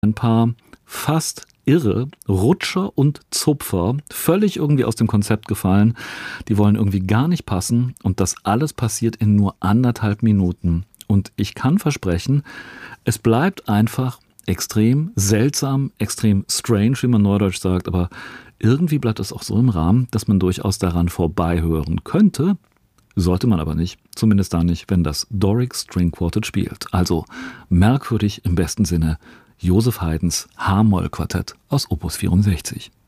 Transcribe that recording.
ein paar fast irre Rutscher und Zupfer, völlig irgendwie aus dem Konzept gefallen. Die wollen irgendwie gar nicht passen und das alles passiert in nur 1,5 Minuten. Und ich kann versprechen, es bleibt einfach extrem seltsam, extrem strange, wie man neudeutsch sagt, aber irgendwie bleibt es auch so im Rahmen, dass man durchaus daran vorbeihören könnte, sollte man aber nicht, zumindest da nicht, wenn das Doric String Quartet spielt. Also merkwürdig im besten Sinne Joseph Haydns H-Moll-Quartett aus Opus 64.